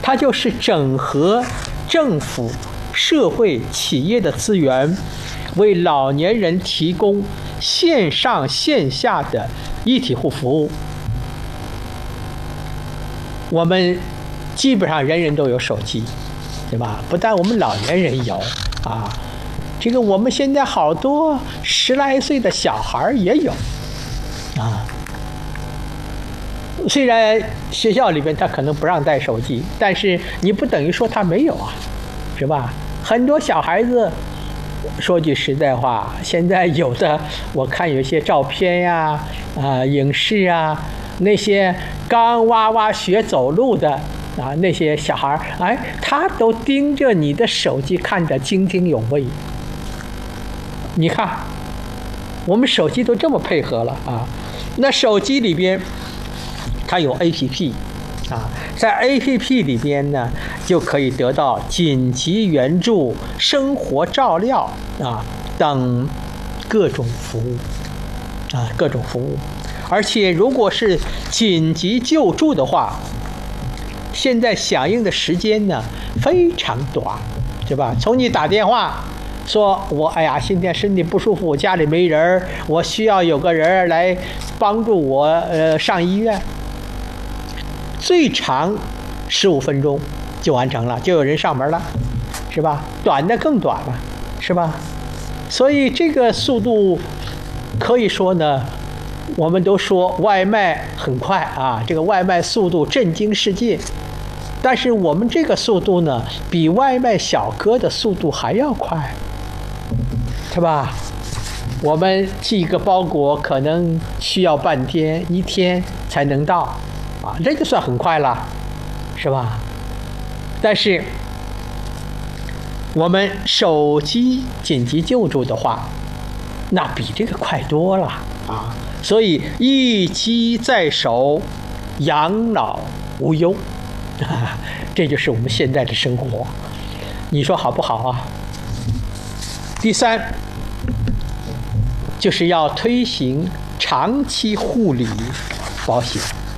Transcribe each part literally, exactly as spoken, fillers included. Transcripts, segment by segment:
它就是整合政府、社会、企业的资源，为老年人提供线上线下的一体户服务。我们基本上人人都有手机，对吧？不但我们老年人有啊，这个我们现在好多十来岁的小孩也有啊。虽然学校里边他可能不让带手机，但是你不等于说他没有啊，是吧？很多小孩子，说句实在话，现在有的我看有些照片呀、啊、呃、影视啊，那些刚哇哇学走路的啊，那些小孩，哎，他都盯着你的手机看得津津有味。你看，我们手机都这么配合了啊，那手机里边。它有 A P P 啊，在 A P P 里边呢，就可以得到紧急援助、生活照料啊等各种服务啊，各种服务。而且如果是紧急救助的话，现在响应的时间呢非常短，对吧？从你打电话说我哎呀，今天身体不舒服，我家里没人，我需要有个人来帮助我呃上医院。最长十五分钟就完成了，就有人上门了，是吧？短的更短了，是吧？所以这个速度可以说呢，我们都说外卖很快啊，这个外卖速度震惊世界。但是我们这个速度呢，比外卖小哥的速度还要快，是吧？我们寄一个包裹可能需要半天、一天才能到。啊，这个算很快了，是吧？但是我们手机紧急救助的话，那比这个快多了啊！所以一机在手，养老无忧，啊，这就是我们现在的生活，你说好不好啊？第三，就是要推行长期护理保险。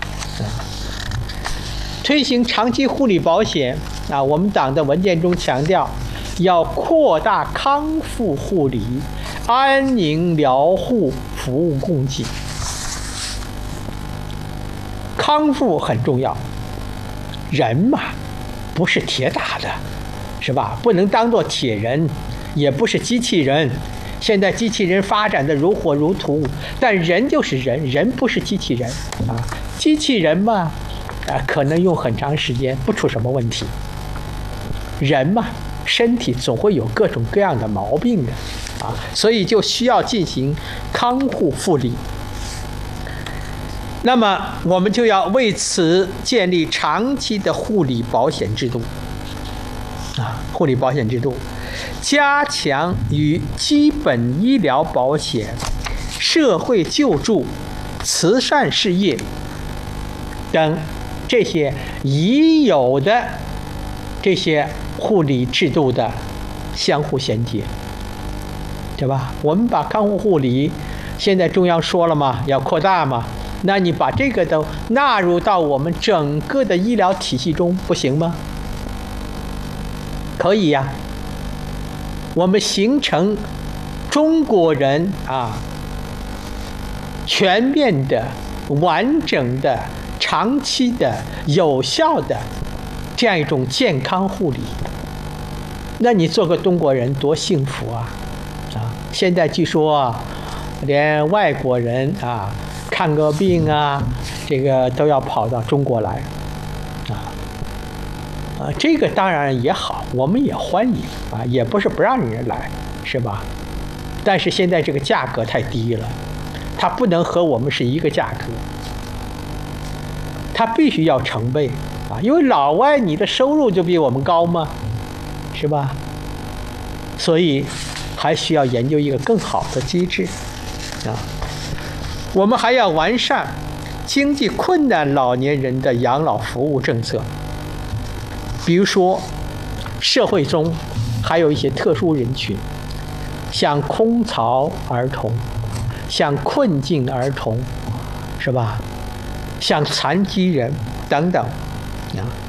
推行长期护理保险啊，我们党的文件中强调，要扩大康复护理、安宁疗护服务供给。康复很重要，人嘛，不是铁打的，是吧？不能当作铁人，也不是机器人。现在机器人发展的如火如荼，但人就是人，人不是机器人啊。机器人嘛。啊，可能用很长时间不出什么问题。人嘛，身体总会有各种各样的毛病的，啊，所以就需要进行康复护理。那么，我们就要为此建立长期的护理保险制度，啊，护理保险制度，加强与基本医疗保险、社会救助、慈善事业等。这些已有的这些护理制度的相互衔接，对吧？我们把康复护理，现在中央说了嘛，要扩大嘛，那你把这个都纳入到我们整个的医疗体系中，不行吗？可以呀。我们形成中国人啊全面的、完整的。长期的、有效的这样一种健康护理，那你做个中国人多幸福啊！啊，现在据说啊，连外国人啊看个病啊，这个都要跑到中国来，啊啊，这个当然也好，我们也欢迎啊，也不是不让人来，是吧？但是现在这个价格太低了，它不能和我们是一个价格。它必须要成倍啊，因为老外你的收入就比我们高嘛，是吧？所以还需要研究一个更好的机制啊。我们还要完善经济困难老年人的养老服务政策，比如说社会中还有一些特殊人群，像空巢儿童、像困境儿童，是吧？像残疾人等等啊，